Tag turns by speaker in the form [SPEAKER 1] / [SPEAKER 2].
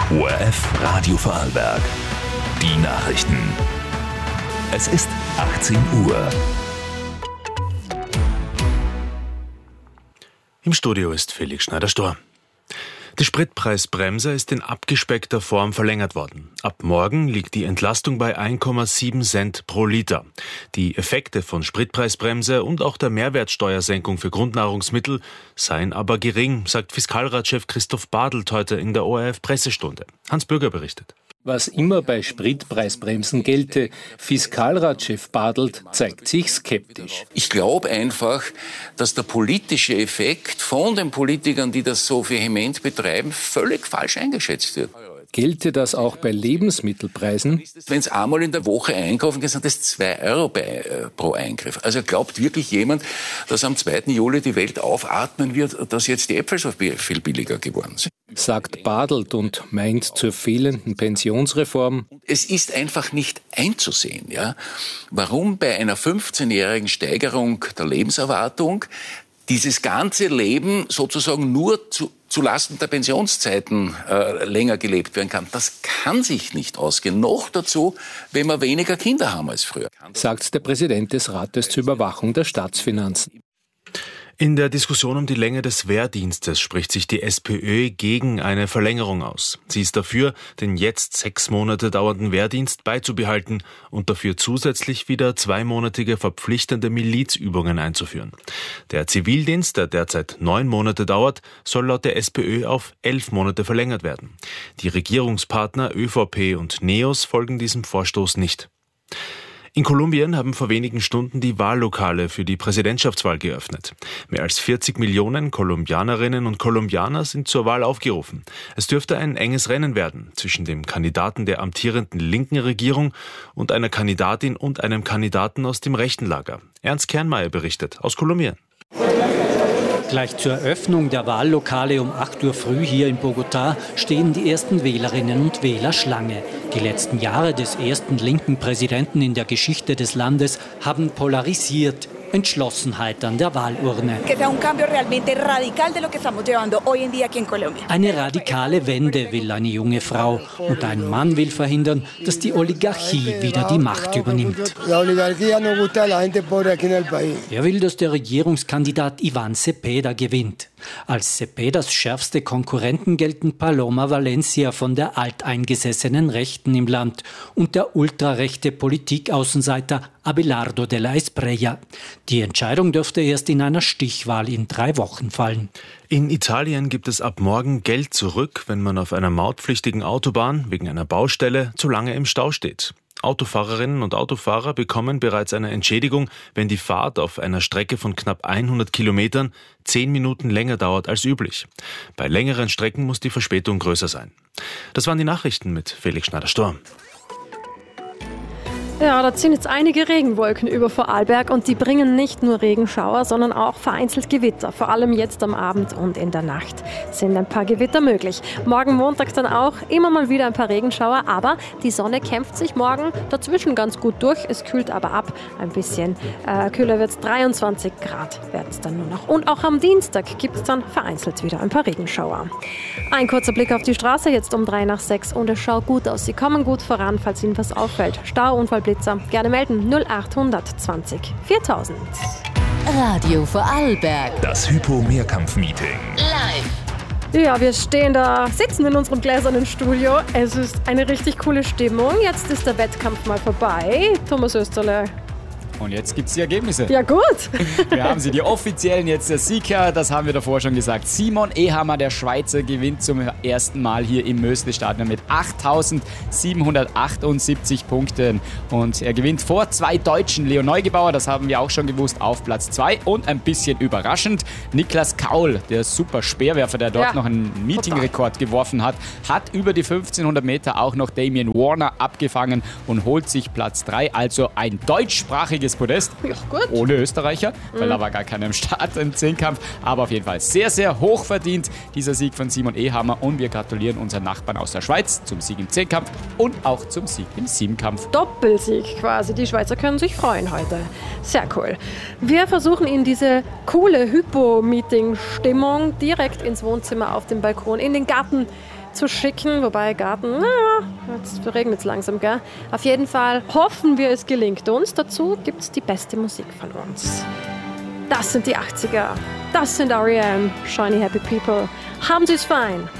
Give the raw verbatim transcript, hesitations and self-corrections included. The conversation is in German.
[SPEAKER 1] O R F Radio Vorarlberg. Die Nachrichten. Es ist achtzehn Uhr.
[SPEAKER 2] Im Studio ist Felix Schneider-Storr. Die Spritpreisbremse ist in abgespeckter Form verlängert worden. Ab morgen liegt die Entlastung bei eins Komma sieben Cent pro Liter. Die Effekte von Spritpreisbremse und auch der Mehrwertsteuersenkung für Grundnahrungsmittel seien aber gering, sagt Fiskalratschef Christoph Badelt heute in der O R F-Pressestunde. Hans Bürger berichtet.
[SPEAKER 3] Was immer bei Spritpreisbremsen gelte, Fiskalratschef Badelt zeigt sich skeptisch.
[SPEAKER 4] Ich glaube einfach, dass der politische Effekt von den Politikern, die das so vehement betreiben, völlig falsch eingeschätzt wird.
[SPEAKER 3] Gelte das auch bei Lebensmittelpreisen?
[SPEAKER 4] Wenn Sie einmal in der Woche einkaufen, sind das zwei Euro bei, äh, pro Eingriff. Also glaubt wirklich jemand, dass am zweiten Juli die Welt aufatmen wird, dass jetzt die Äpfel so viel billiger geworden sind?
[SPEAKER 3] Sagt Badelt und meint zur fehlenden Pensionsreform.
[SPEAKER 4] Es ist einfach nicht einzusehen, ja, warum bei einer fünfzehnjährigen Steigerung der Lebenserwartung dieses ganze Leben sozusagen nur zu zulasten der Pensionszeiten äh, länger gelebt werden kann. Das kann sich nicht ausgehen. Noch dazu, wenn wir weniger Kinder haben als früher.
[SPEAKER 3] Sagt der Präsident des Rates zur Überwachung der Staatsfinanzen.
[SPEAKER 2] In der Diskussion um die Länge des Wehrdienstes spricht sich die SPÖ gegen eine Verlängerung aus. Sie ist dafür, den jetzt sechs Monate dauernden Wehrdienst beizubehalten und dafür zusätzlich wieder zweimonatige verpflichtende Milizübungen einzuführen. Der Zivildienst, der derzeit neun Monate dauert, soll laut der SPÖ auf elf Monate verlängert werden. Die Regierungspartner ÖVP und NEOS folgen diesem Vorstoß nicht. In Kolumbien haben vor wenigen Stunden die Wahllokale für die Präsidentschaftswahl geöffnet. Mehr als vierzig Millionen Kolumbianerinnen und Kolumbianer sind zur Wahl aufgerufen. Es dürfte ein enges Rennen werden zwischen dem Kandidaten der amtierenden linken Regierung und einer Kandidatin und einem Kandidaten aus dem rechten Lager. Ernst Kernmeier berichtet aus Kolumbien.
[SPEAKER 5] Gleich zur Eröffnung der Wahllokale um acht Uhr früh hier in Bogotá stehen die ersten Wählerinnen und Wähler Schlange. Die letzten Jahre des ersten linken Präsidenten in der Geschichte des Landes haben polarisiert. Entschlossenheit an der Wahlurne. Eine radikale Wende will eine junge Frau und ein Mann will verhindern, dass die Oligarchie wieder die Macht übernimmt. Er will, dass der Regierungskandidat Iván Cepeda gewinnt. Als Cepedas schärfste Konkurrenten gelten Paloma Valencia von der alteingesessenen Rechten im Land und der ultrarechte Politikaußenseiter Abelardo de la Espriella. Die Entscheidung dürfte erst in einer Stichwahl in drei Wochen fallen.
[SPEAKER 2] In Italien gibt es ab morgen Geld zurück, wenn man auf einer mautpflichtigen Autobahn wegen einer Baustelle zu lange im Stau steht. Autofahrerinnen und Autofahrer bekommen bereits eine Entschädigung, wenn die Fahrt auf einer Strecke von knapp hundert Kilometern zehn Minuten länger dauert als üblich. Bei längeren Strecken muss die Verspätung größer sein. Das waren die Nachrichten mit Felix Schneider-Storr.
[SPEAKER 6] Ja, da ziehen jetzt einige Regenwolken über Vorarlberg und die bringen nicht nur Regenschauer, sondern auch vereinzelt Gewitter. Vor allem jetzt am Abend und in der Nacht sind ein paar Gewitter möglich. Morgen Montag dann auch immer mal wieder ein paar Regenschauer, aber die Sonne kämpft sich morgen dazwischen ganz gut durch. Es kühlt aber ab ein bisschen. Äh, kühler wird es, dreiundzwanzig Grad wird es dann nur noch. Und auch am Dienstag gibt es dann vereinzelt wieder ein paar Regenschauer. Ein kurzer Blick auf die Straße jetzt um drei nach sechs und es schaut gut aus. Sie kommen gut voran, falls Ihnen was auffällt. Stauunfall Blitzer. Gerne melden null acht zwanzig viertausend.
[SPEAKER 7] Radio Vorarlberg.
[SPEAKER 1] Das Hypo-Mehrkampf-Meeting.
[SPEAKER 7] Live.
[SPEAKER 6] Ja, wir stehen da, sitzen in unserem gläsernen Studio. Es ist eine richtig coole Stimmung. Jetzt ist der Wettkampf mal vorbei. Thomas Österle.
[SPEAKER 8] Und jetzt gibt es die Ergebnisse.
[SPEAKER 6] Ja, gut.
[SPEAKER 8] Wir haben sie, die offiziellen jetzt. Der Sieger, das haben wir davor schon gesagt. Simon Ehammer, der Schweizer, gewinnt zum ersten Mal hier im Mösli-Stadion mit achttausendsiebenhundertachtundsiebzig Punkten. Und er gewinnt vor zwei Deutschen. Leo Neugebauer, das haben wir auch schon gewusst, auf Platz zwei. Und ein bisschen überraschend, Niklas Kaul, der super Speerwerfer, der dort ja, noch einen Meetingrekord geworfen hat, hat über die fünfzehnhundert Meter auch noch Damien Warner abgefangen und holt sich Platz drei. Also ein deutschsprachiges einheitliches Podest.
[SPEAKER 6] Ja, gut.
[SPEAKER 8] Ohne Österreicher, weil mhm. da war gar keiner im Start im Zehnkampf. Aber auf jeden Fall sehr, sehr hoch verdient dieser Sieg von Simon Ehammer. Und wir gratulieren unseren Nachbarn aus der Schweiz zum Sieg im Zehnkampf und auch zum Sieg im Siebenkampf.
[SPEAKER 6] Doppelsieg quasi. Die Schweizer können sich freuen heute. Sehr cool. Wir versuchen Ihnen diese coole Hypo-Meeting-Stimmung direkt ins Wohnzimmer, auf den Balkon, in den Garten zu schicken. Wobei Garten, naja, jetzt regnet es langsam, gell? Auf jeden Fall hoffen wir, es gelingt uns. Dazu gibt es die beste Musik von uns. Das sind die achtziger. Das sind R E M. Shiny Happy People. Haben Sie es fein.